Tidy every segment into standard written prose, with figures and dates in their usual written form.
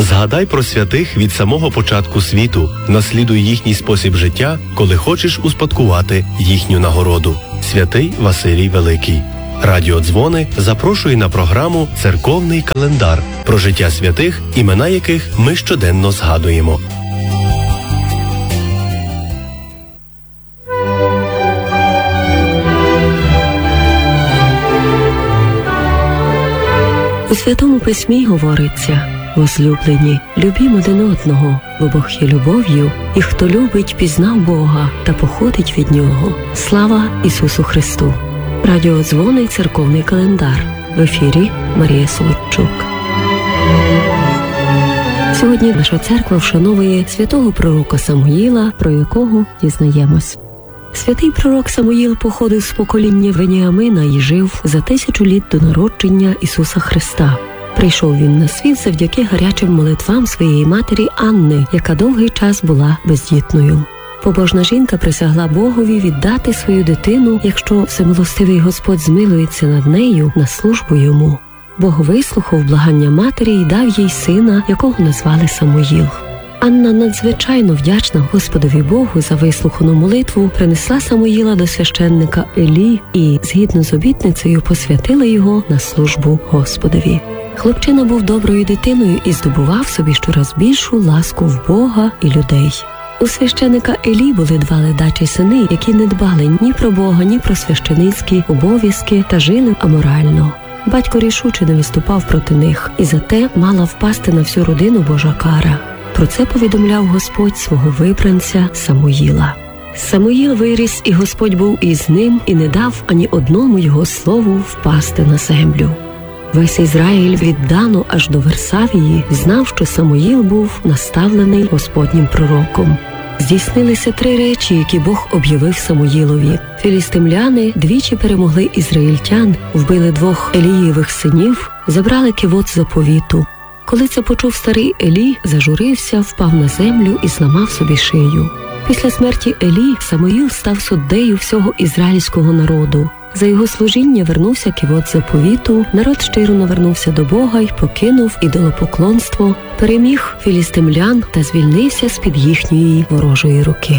Згадай про святих від самого початку світу, наслідуй їхній спосіб життя, коли хочеш успадкувати їхню нагороду. Святий Василій Великий. Радіо Дзвони запрошує на програму «Церковний календар» про життя святих, імена яких ми щоденно згадуємо. У Святому Письмі говориться: «Возлюблені, любім один одного, бо Бог є любов'ю, і хто любить, пізнав Бога та походить від Нього. Слава Ісусу Христу!» Радіо Дзвони, церковний календар. В ефірі Марія Солодчук. Сьогодні наша церква вшановує святого пророка Самуїла, про якого дізнаємось. Святий пророк Самуїл походив з покоління Веніамина і жив за 1000 літ до народження Ісуса Христа. Прийшов він на світ завдяки гарячим молитвам своєї матері Анни, яка довгий час була бездітною. Побожна жінка присягла Богові віддати свою дитину, якщо всемилостивий Господь змилується над нею, на службу йому. Бог вислухав благання матері і дав їй сина, якого назвали Самуїл. Анна надзвичайно вдячна Господові Богу за вислухану молитву, принесла Самуїла до священника Елі і, згідно з обітницею, посвятила його на службу Господові. Хлопчина був доброю дитиною і здобував собі щораз більшу ласку в Бога і людей. У священика Елі були 2 ледачі сини, які не дбали ні про Бога, ні про священицькі обов'язки та жили аморально. Батько рішуче не виступав проти них, і за те мала впасти на всю родину Божа кара. Про це повідомляв Господь свого вибранця Самуїла. Самуїл виріс, і Господь був із ним, і не дав ані одному його слову впасти на землю. Весь Ізраїль від Дану аж до Версавії знав, що Самуїл був наставлений Господнім пророком. Здійснилися 3 речі, які Бог об'явив Самуїлові. Філістимляни двічі перемогли ізраїльтян, вбили 2 Елієвих синів, забрали кивот заповіту. Коли це почув старий Елі, зажурився, впав на землю і зламав собі шию. Після смерті Елі Самуїл став суддею всього ізраїльського народу. За його служіння вернувся кивот заповіту, народ щиро навернувся до Бога й покинув ідолопоклонство, переміг філістимлян та звільнився з-під їхньої ворожої руки.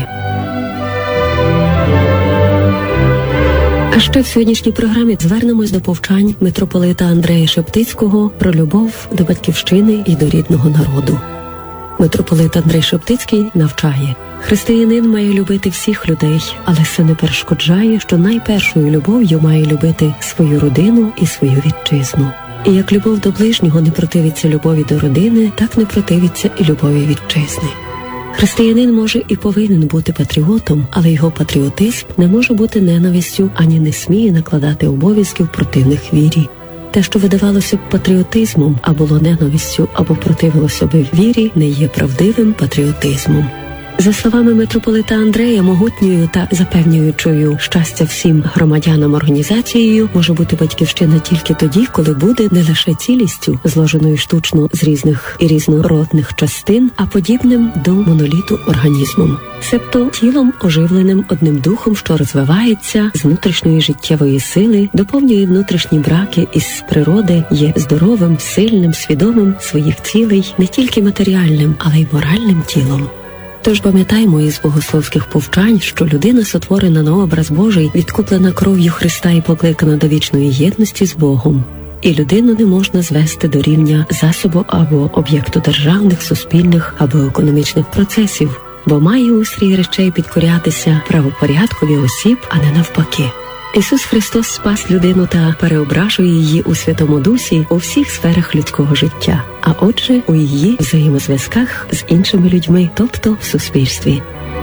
А ще в сьогоднішній програмі звернемось до повчань митрополита Андрея Шептицького про любов до батьківщини і до рідного народу. Митрополит Андрей Шептицький навчає: християнин має любити всіх людей, але це не перешкоджає, що найпершою любов'ю має любити свою родину і свою вітчизну. І як любов до ближнього не противиться любові до родини, так не противиться і любові вітчизни. Християнин може і повинен бути патріотом, але його патріотизм не може бути ненавистю, ані не сміє накладати обов'язків противних вірі. Те, що видавалося б патріотизмом, а було ненавистю або противилося б вірі, не є правдивим патріотизмом. За словами митрополита Андрея, могутньою та запевнюючою щастя всім громадянам організацією може бути батьківщина тільки тоді, коли буде не лише цілістю, зложеною штучно з різних і різнородних частин, а подібним до моноліту організмом. Себто тілом, оживленим одним духом, що розвивається з внутрішньої життєвої сили, доповнює внутрішні браки із природи, є здоровим, сильним, свідомим своїх цілей, не тільки матеріальним, але й моральним тілом. Тож пам'ятаймо із богословських повчань, що людина сотворена на образ Божий, відкуплена кров'ю Христа і покликана до вічної єдності з Богом. І людину не можна звести до рівня засобу або об'єкту державних, суспільних або економічних процесів, бо має устрій речей підкорятися правопорядкові осіб, а не навпаки. Ісус Христос спас людину та переображує її у Святому Дусі у всіх сферах людського життя, а отже, у її взаємозв'язках з іншими людьми, тобто в суспільстві.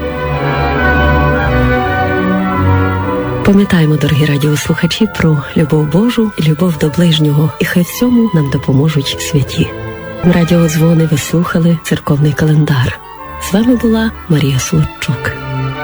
Пам'ятаємо, дорогі радіослухачі, про любов Божу і любов до ближнього, і хай в цьому нам допоможуть святі. Радіо Дзвони ви слухали «Церковний календар». З вами була Марія Солодчук.